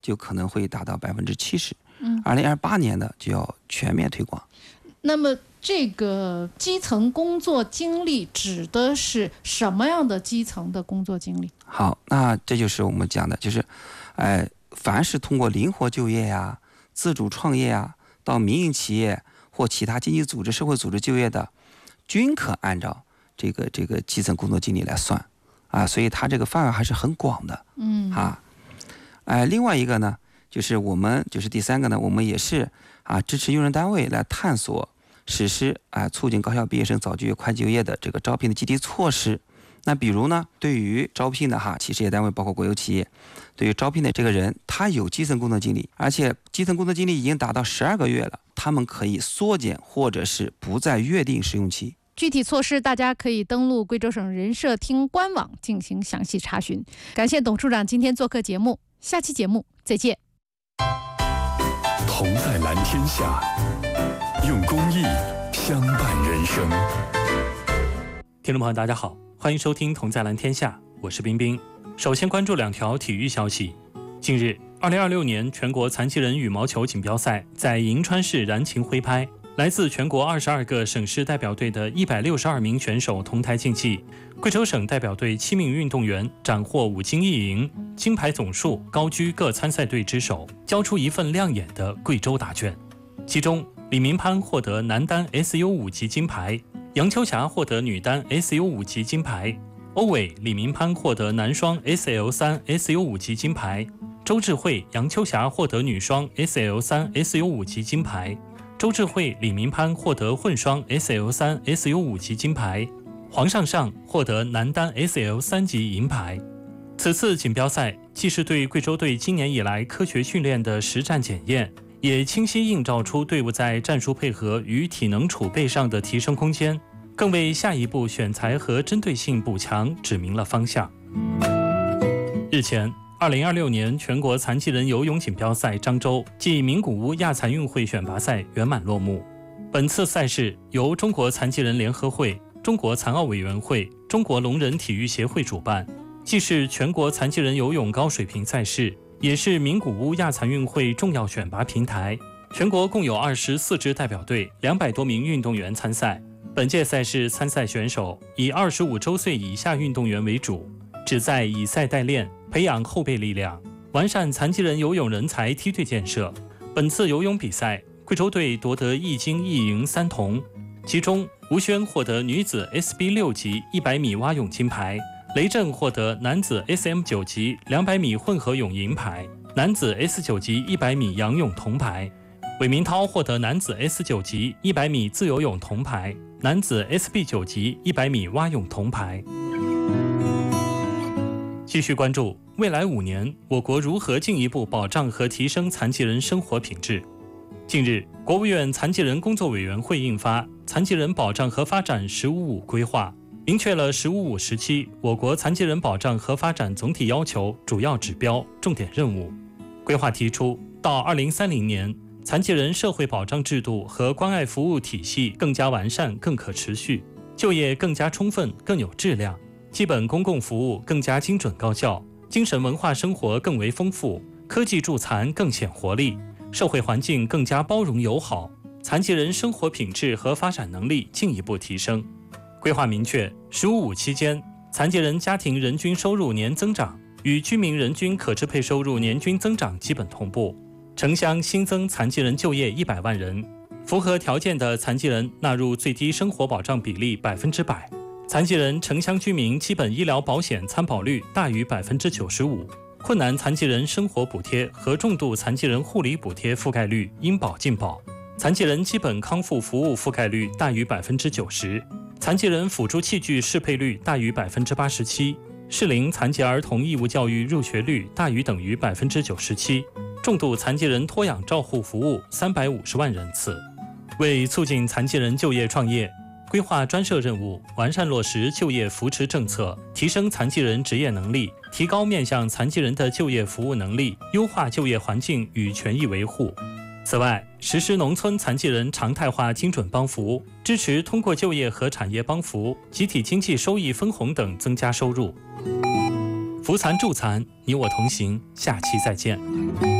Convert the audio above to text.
就可能会达到70%。2028年呢就要全面推广。 那么这个基层工作经历指的是什么样的基层的工作经历？ 好，那这就是我们讲的，就是凡是通过灵活就业呀、自主创业呀，到民营企业或其他经济组织、社会组织就业的，均可按照这个基层工作经历来算啊，所以它这个范围还是很广的。另外一个呢，就是第三个呢，我们也是支持用人单位来探索实施促进高校毕业生早就业、快就业的这个招聘的具体措施。那比如呢，对于招聘的企事业单位，包括国有企业，对于招聘的这个人，他有基层工作经历，而且基层工作经历已经达到12个月了，他们可以缩减或者是不再约定试用期。 具体措施大家可以登录贵州省人社厅官网进行详细查询。感谢董处长今天做客节目，下期节目再见。 同在蓝天下，用公益相伴人生。 听众朋友大家好，欢迎收听同在蓝天下，我是冰冰。首先关注2条体育消息。近日2026年全国残疾人羽毛球锦标赛在银川市燃情挥拍，来自全国22个省市代表队的162名选手同台竞技，贵州省代表队7名运动员斩获5金1银，金牌总数高居各参赛队之首，交出一份亮眼的贵州答卷。其中李明潘获得男单 SU5 级金牌，杨秋霞获得女单 SU5 级金牌，欧伟、李明潘获得男双 SL3 SU5 级金牌，周智慧、杨秋霞获得女双 SL3 SU5 级金牌，周智慧、李明潘获得混双 SL3 SU5 级金牌，黄尚尚获得男单 SL3 级银牌。此次锦标赛既是对贵州队今年以来科学训练的实战检验，也清晰映照出队伍在战术配合与体能储备上的提升空间，更为下一步选材和针对性补强指明了方向。日前2026年全国残疾人游泳锦标赛漳州暨名古屋亚残运会选拔赛圆满落幕。本次赛事由中国残疾人联合会、中国残奥委员会、中国聋人体育协会主办，既是全国残疾人游泳高水平赛事，也是名古屋亚残运会重要选拔平台。全国共有24支代表队，200多名运动员参赛。本届赛事参赛选手以25周岁以下运动员为主，旨在以赛代练，培养后备力量，完善残疾人游泳人才梯队建设。本次游泳比赛，贵州队夺得1金1银3铜，其中吴轩获得女子 SB6 级100米蛙泳金牌，雷震获得男子 SM9 级200米混合泳银牌，男子 S9 级100米仰泳铜牌。韦明涛获得男子 S9 级100米自由泳铜牌，男子 SB9 级100米蛙泳铜牌。继续关注未来5年我国如何进一步保障和提升残疾人生活品质。近日，国务院残疾人工作委员会印发《残疾人保障和发展“十五五”规划》，明确了“十五五”时期我国残疾人保障和发展总体要求、主要指标、重点任务。规划提出，到2030年，残疾人社会保障制度和关爱服务体系更加完善、更可持续，就业更加充分、更有质量，基本公共服务更加精准高效，精神文化生活更为丰富，科技助残更显活力，社会环境更加包容友好，残疾人生活品质和发展能力进一步提升。规划明确，“15+5”期间，残疾人家庭人均收入年增长与居民人均可支配收入年均增长基本同步。城乡新增残疾人就业100万人，符合条件的残疾人纳入最低生活保障比例100%，残疾人城乡居民基本医疗保险参保率大于95%，困难残疾人生活补贴和重度残疾人护理补贴覆盖率应保尽保，残疾人基本康复服务覆盖率大于90%，残疾人辅助器具适配率大于87%，适龄残疾儿童义务教育入学率大于等于97%，重度残疾人托养照护服务350万人次。为促进残疾人就业创业，规划专设任务，完善落实就业扶持政策，提升残疾人职业能力，提高面向残疾人的就业服务能力，优化就业环境与权益维护。此外，实施农村残疾人常态化精准帮扶，支持通过就业和产业帮扶、集体经济收益分红等增加收入。 扶残助残，你我同行，下期再见。